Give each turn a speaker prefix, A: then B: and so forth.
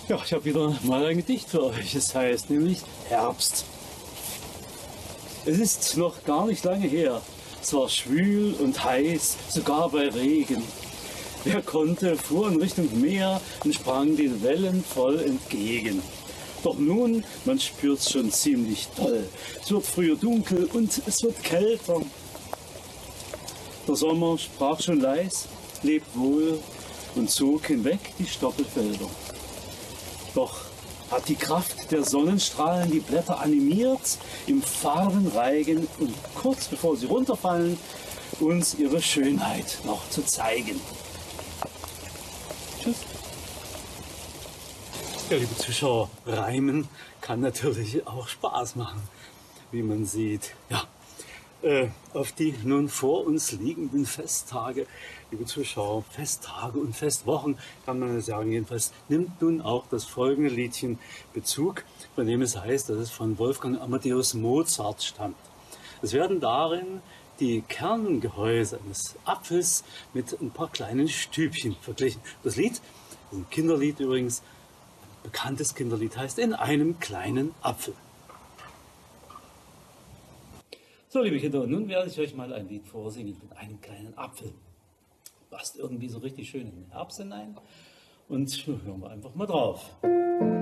A: Ja, ich habe wieder mal ein Gedicht für euch. Es heißt nämlich Herbst. Es ist noch gar nicht lange her. Es war schwül und heiß, sogar bei Regen. Wer konnte, fuhr in Richtung Meer und sprang den Wellen voll entgegen. Doch nun, man spürt's schon ziemlich doll. Es wird früher dunkel und es wird kälter. Der Sommer sprach schon leis, lebt wohl und zog hinweg die Stoppelfelder. Doch hat die Kraft der Sonnenstrahlen die Blätter animiert, im fahren Reigen und kurz bevor sie runterfallen, uns ihre Schönheit noch zu zeigen. Tschüss. Ja, liebe Zuschauer, Reimen kann natürlich auch Spaß machen, wie man sieht. Ja, auf die nun vor uns liegenden Festtage, liebe Zuschauer, Festtage und Festwochen, kann man sagen, jedenfalls nimmt nun auch das folgende Liedchen Bezug, von dem es heißt, dass es von Wolfgang Amadeus Mozart stammt. Es werden darin die Kerngehäuse eines Apfels mit ein paar kleinen Stübchen verglichen. Das Lied, ein Kinderlied übrigens, ein bekanntes Kinderlied, heißt In einem kleinen Apfel. So, liebe Kinder, und nun werde ich euch mal ein Lied vorsingen mit einem kleinen Apfel. Passt irgendwie so richtig schön in den Herbst hinein. Und hören wir einfach mal drauf.